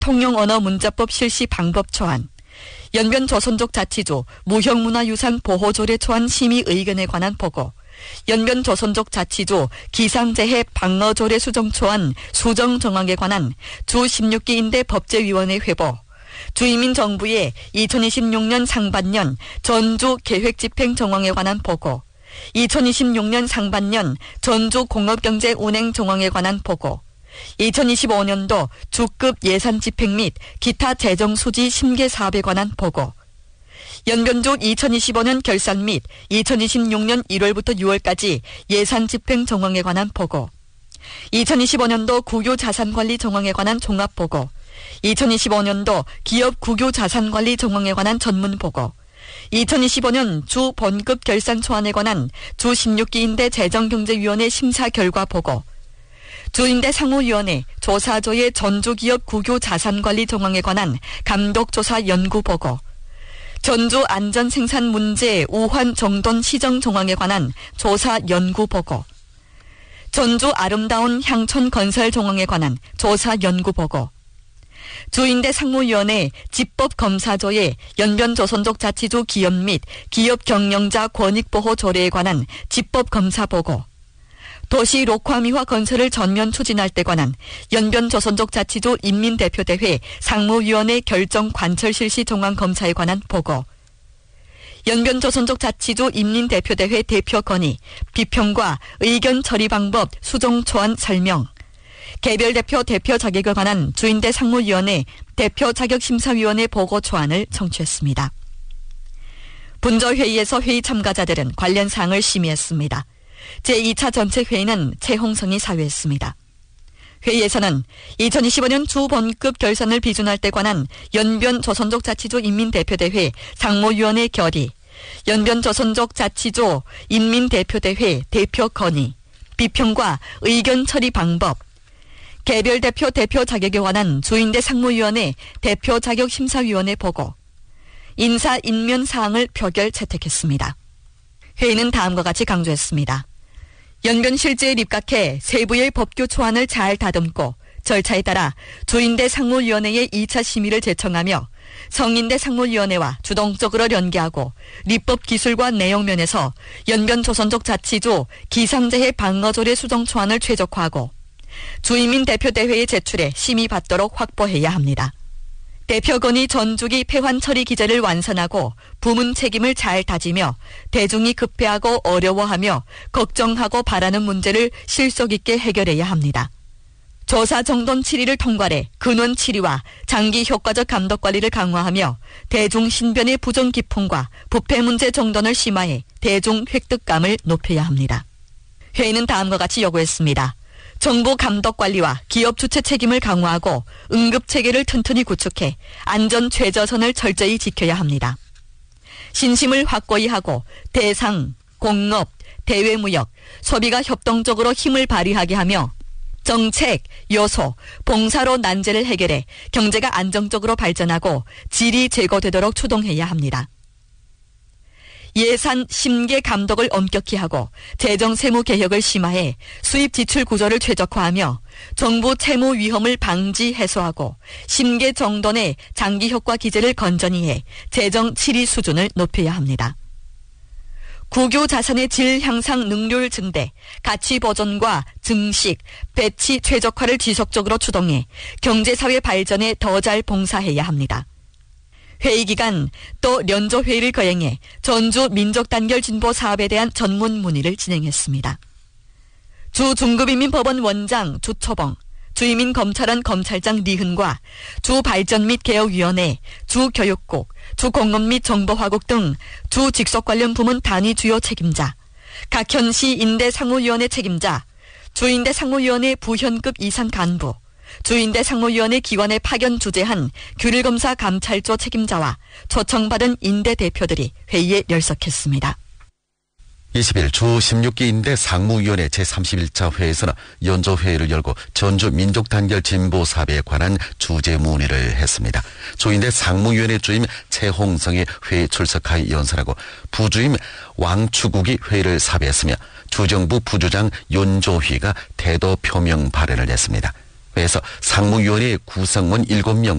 통용언어문자법 실시 방법 초안, 연변 조선족 자치조 무형문화유산 보호조례 초안 심의 의견에 관한 보고, 연변 조선족 자치조 기상재해 방어조례 수정 초안 수정 정황에 관한 주 16기 법제위원회 회보, 주이민 정부의 2026년 상반년 전주 계획 집행 정황에 관한 보고, 2026년 상반년 전주 공업경제 운행 정황에 관한 보고, 2025년도 주급 예산 집행 및 기타 재정 수지 심계 사업에 관한 보고, 연변주 2025년 결산 및 2026년 1월부터 6월까지 예산 집행 정황에 관한 보고, 2025년도 국유 자산관리 정황에 관한 종합보고, 2025년도 기업 국유 자산관리 정황에 관한 전문보고, 2025년 주 본급 결산 초안에 관한 주 16기 재정경제위원회 심사 결과 보고, 주임대 상무위원회 조사조의 전주기업 국유 자산관리 정황에 관한 감독조사 연구보고, 전주 안전생산 문제 우환 정돈 시정 정황에 관한 조사 연구보고, 전주 아름다운 향촌 건설 정황에 관한 조사 연구보고, 주임대 상무위원회 집법검사조의 연변조선족 자치조 기업 및 기업 경영자 권익보호 조례에 관한 집법검사보고, 도시 녹화미화 건설을 전면 추진할 때 관한 연변조선족 자치조 인민대표대회 상무위원회 결정 관철 실시 정황 검사에 관한 보고, 연변조선족 자치조 인민대표대회 대표 건의, 비평과 의견 처리 방법 수정 초안 설명, 개별 대표 자격에 관한 주인대 상무위원회 대표 자격심사위원회 보고 초안을 청취했습니다. 분저회의에서 회의 참가자들은 관련 사항을 심의했습니다. 제2차 전체 회의는 최홍성이 사회했습니다. 회의에서는 2025년 주 본급 결산을 비준할 때 관한 연변 조선족 자치조 인민대표대회 상무위원회 결의, 연변 조선족 자치조 인민대표대회 대표 건의, 비평과 의견 처리 방법, 개별 대표 자격에 관한 주인대 상무위원회 대표 자격심사위원회 보고, 인사 인면 사항을 표결 채택했습니다. 회의는 다음과 같이 강조했습니다. 연변 실제에 입각해 세부의 법규 초안을 잘 다듬고 절차에 따라 주인대 상무위원회의 2차 심의를 제청하며 성인대 상무위원회와 주동적으로 연계하고立法기술과 내용 면에서 연변 조선족 자치조 기상재해 방어조례 수정 초안을 최적화하고 주이민 대표대회에 제출해 심의받도록 확보해야 합니다. 대표건이 전주기 폐환 처리 기제를 완선하고 부문 책임을 잘 다지며 대중이 급해하고 어려워하며 걱정하고 바라는 문제를 실속 있게 해결해야 합니다. 조사 정돈 7위를 통과해 근원 7위와 장기 효과적 감독 관리를 강화하며 대중 신변의 부정 기풍과 부패 문제 정돈을 심화해 대중 획득감을 높여야 합니다. 회의는 다음과 같이 요구했습니다. 정부 감독관리와 기업 주체 책임을 강화하고 응급체계를 튼튼히 구축해 안전 최저선을 철저히 지켜야 합니다. 신심을 확고히 하고 대상, 공업, 대외무역, 소비가 협동적으로 힘을 발휘하게 하며 정책, 요소, 봉사로 난제를 해결해 경제가 안정적으로 발전하고 질이 제고되도록 추동해야 합니다. 예산 심계 감독을 엄격히 하고 재정 세무 개혁을 심화해 수입 지출 구조를 최적화하며 정부 채무 위험을 방지 해소하고 심계 정돈의 장기 효과 기제를 건전히 해 재정 질의 수준을 높여야 합니다. 국유 자산의 질 향상 능률 증대, 가치 보존과 증식, 배치 최적화를 지속적으로 추동해 경제사회 발전에 더 잘 봉사해야 합니다. 회의 기간 또 연조회의를 거행해 전주 민족단결 진보 사업에 대한 전문 문의를 진행했습니다. 주 중급인민법원 원장 주초봉, 주이민 검찰원 검찰장 리흔과 주 발전 및 개혁위원회, 주 교육국, 주 공업 및 정보화국 등 주 직속 관련 부문 단위 주요 책임자, 각 현시 인대 상무위원회 책임자, 주인대 상무위원회 부현급 이상 간부, 주인대 상무위원회 기관에 파견 주재한 규율검사 감찰조 책임자와 초청받은 인대 대표들이 회의에 열석했습니다. 20일 주 16기 인대 상무위원회 제31차 회의에서는 연조회의를 열고 전주 민족단결 진보 사업에 관한 주제 문의를 했습니다. 주인대 상무위원회 주임 최홍성이 회의 출석하여 연설하고 부주임 왕추국이 회의를 사배했으며 주정부 부주장 윤조휘가 태도 표명 발언을 했습니다. 회에서 상무위원회 구성원 7명